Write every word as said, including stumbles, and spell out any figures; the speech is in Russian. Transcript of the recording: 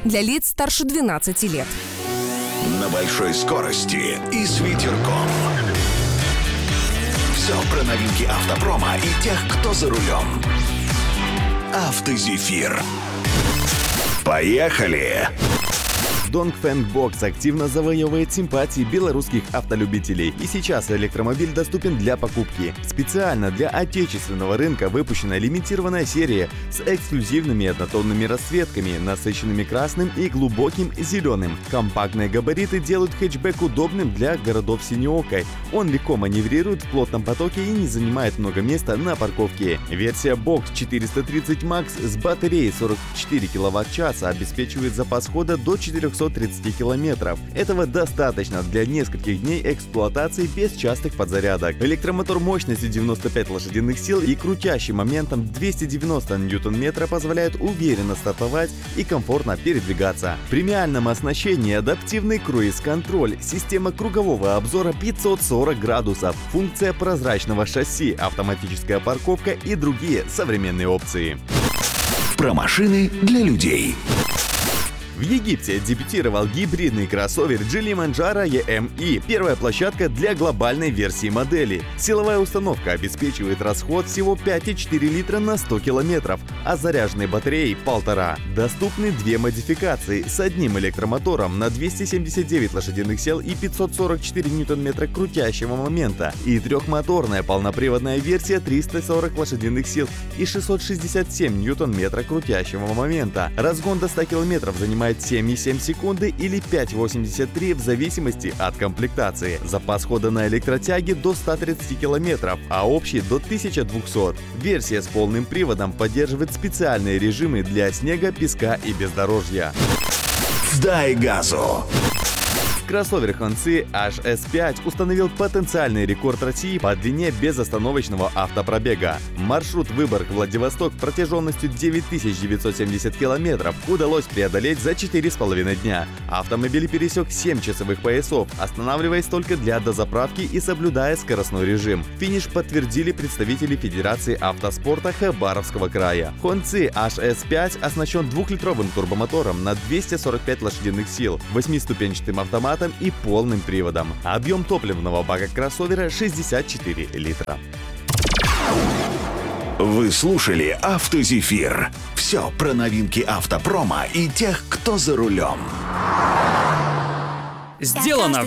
для лиц старше двенадцати лет. На большой скорости и с ветерком. Все про новинки автопрома и тех, кто за рулем. Автозефир. Поехали! Dongfeng Box активно завоевывает симпатии белорусских автолюбителей, и сейчас электромобиль доступен для покупки. Специально для отечественного рынка выпущена лимитированная серия с эксклюзивными однотонными расцветками, насыщенными красным и глубоким зеленым. Компактные габариты делают хэтчбэк удобным для городов синеокой. Он легко маневрирует в плотном потоке и не занимает много места на парковке. Версия Box четыреста тридцать Max с батареей сорок четыре киловатт-часа обеспечивает запас хода до четырехсот тридцати километров. Этого достаточно для нескольких дней эксплуатации без частых подзарядок. Электромотор мощностью девяносто пять лошадиных сил и крутящим моментом двести девяносто ньютон-метров позволяет уверенно стартовать и комфортно передвигаться. В премиальном оснащении адаптивный круиз-контроль, система кругового обзора пятьсот сорок градусов, функция прозрачного шасси, автоматическая парковка и другие современные опции. Про машины для людей. В Египте дебютировал гибридный кроссовер Geely Manjaro и эм и, первая площадка для глобальной версии модели. Силовая установка обеспечивает расход всего пять и четыре литра на сто километров, а заряженной батареей полтора. Доступны две модификации с одним электромотором на двести семьдесят девять лошадиных сил и пятьсот сорок четыре ньютон-метра крутящего момента, и трехмоторная полноприводная версия триста сорок лошадиных сил и шестьсот шестьдесят семь ньютон-метра крутящего момента. Разгон до ста километров занимает семь и семь секунды или пять и восемьдесят три в зависимости от комплектации. Запас хода на электротяге до ста тридцати километров, а общий до тысячи двухсот. Версия с полным приводом поддерживает специальные режимы для снега, песка и бездорожья. Дай газу! Кроссовер Honsy эйч эс пять установил потенциальный рекорд России по длине безостановочного автопробега. Маршрут Выборг-Владивосток протяженностью девять тысяч девятьсот семьдесят километров удалось преодолеть за четыре с половиной дня. Автомобиль пересек семь часовых поясов, останавливаясь только для дозаправки и соблюдая скоростной режим. Финиш подтвердили представители Федерации автоспорта Хабаровского края. Honsy эйч эс пять оснащен двухлитровым турбомотором на двести сорок пять лошадиных сил, восьмиступенчатым автоматом и полным приводом. Объем топливного бака кроссовера шестьдесят четыре литра. Вы слушали «Автозефир». Все про новинки автопрома и тех, кто за рулем. Сделано